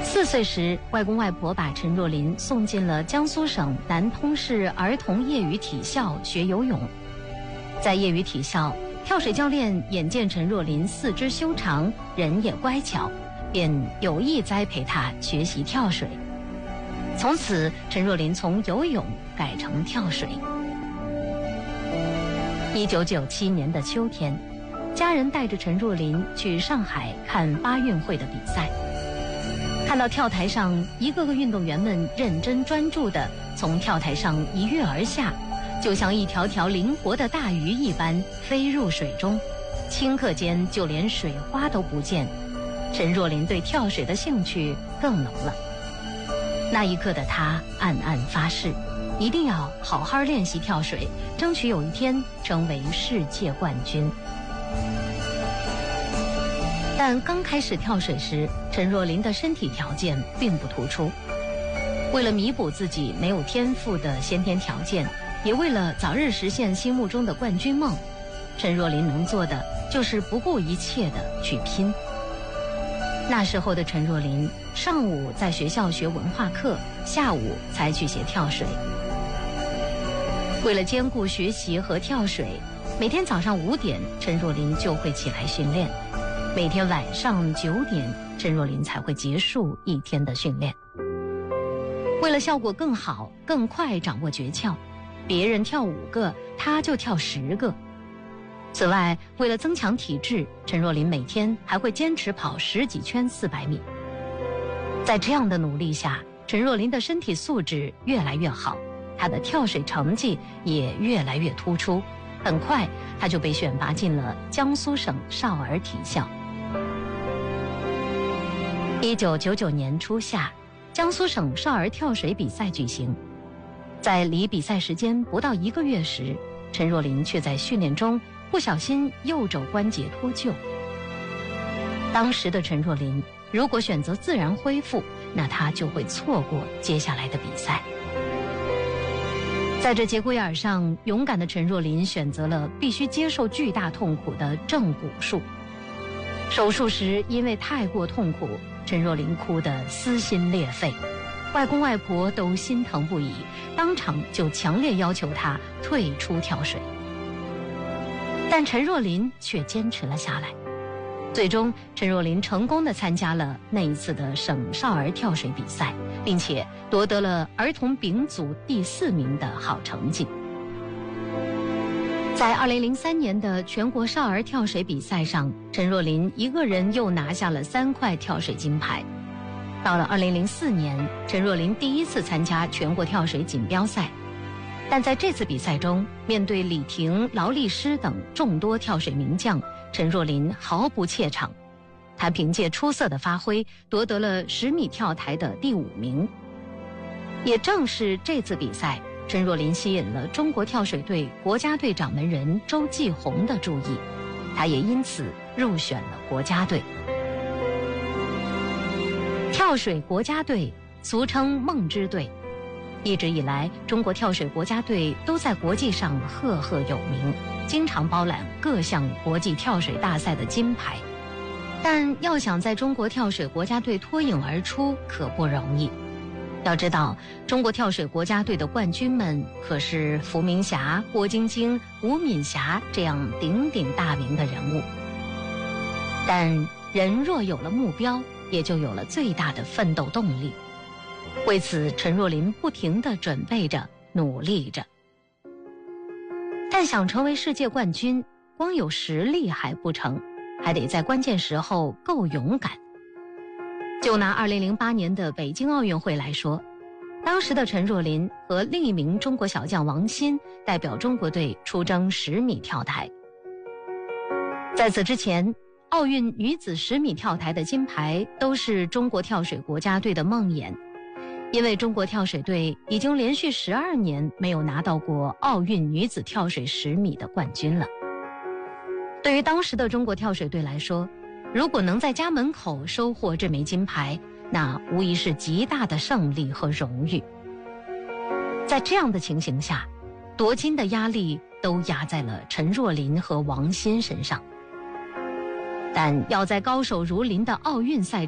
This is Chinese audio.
4岁时，外公外婆把陈若琳送进了江苏省南通市儿童业余体校学游泳。在业余体校，跳水教练眼见陈若琳四肢修长，人也乖巧，便有意栽培她学习跳水。从此，陈若琳从游泳改成跳水。1997年的秋天，家人带着陈若琳去上海看巴运会的比赛。看到跳台上一个个运动员们认真专注地从跳台上一跃而下，就像一条条灵活的大鱼一般飞入水中，顷刻间就连水花都不见。陈若琳对跳水的兴趣更浓了。那一刻的她暗暗发誓，一定要好好练习跳水，争取有一天成为世界冠军。但刚开始跳水时，陈若琳的身体条件并不突出。为了弥补自己没有天赋的先天条件，也为了早日实现心目中的冠军梦，陈若琳能做的就是不顾一切的去拼。那时候的陈若琳，上午在学校学文化课，下午才去学跳水。为了兼顾学习和跳水，每天早上5点，陈若琳就会起来训练。每天晚上9点，陈若琳才会结束一天的训练。为了效果更好、更快掌握诀窍，别人跳5个，她就跳10个。此外，为了增强体质，陈若琳每天还会坚持跑10几圈400米。在这样的努力下，陈若琳的身体素质越来越好，她的跳水成绩也越来越突出。很快，她就被选拔进了江苏省少儿体校。1999年初夏，江苏省少儿跳水比赛举行。在离比赛时间不到1个月时，陈若琳却在训练中不小心右肘关节脱臼。当时的陈若琳如果选择自然恢复，那她就会错过接下来的比赛。在这节骨眼上，勇敢的陈若琳选择了必须接受巨大痛苦的正骨术。手术时因为太过痛苦，陈若琳哭得撕心裂肺，外公外婆都心疼不已，当场就强烈要求她退出跳水。但陈若琳却坚持了下来。最终，陈若琳成功地参加了那一次的省少儿跳水比赛，并且夺得了儿童丙组第4名的好成绩。在2003年的全国少儿跳水比赛上，陈若琳一个人又拿下了3块跳水金牌。到了2004年，陈若琳第1次参加全国跳水锦标赛，但在这次比赛中，面对李婷、劳力诗等众多跳水名将，陈若琳毫不怯场。她凭借出色的发挥，夺得了10米跳台的第5名。也正是这次比赛，陈若琳吸引了中国跳水队国家队掌门人周继红的注意，她也因此入选了国家队。跳水国家队俗称梦之队，一直以来，中国跳水国家队都在国际上赫赫有名，经常包揽各项国际跳水大赛的金牌。但要想在中国跳水国家队脱颖而出，可不容易。要知道，中国跳水国家队的冠军们可是伏明霞、郭晶晶、吴敏霞这样鼎鼎大名的人物。但人若有了目标，也就有了最大的奋斗动力。为此，陈若琳不停地准备着，努力着。但想成为世界冠军，光有实力还不成，还得在关键时候够勇敢。就拿2008年的北京奥运会来说，当时的陈若琳和另一名中国小将王欣代表中国队出征10米跳台。在此之前，奥运女子10米跳台的金牌都是中国跳水国家队的梦魇，因为中国跳水队已经连续12年没有拿到过奥运女子跳水10米的冠军了。对于当时的中国跳水队来说，如果能在家门口收获这枚金牌，那无疑是极大的胜利和荣誉。在这样的情形下，夺金的压力都压在了陈若琳和王欣身上。但要在高手如林的奥运赛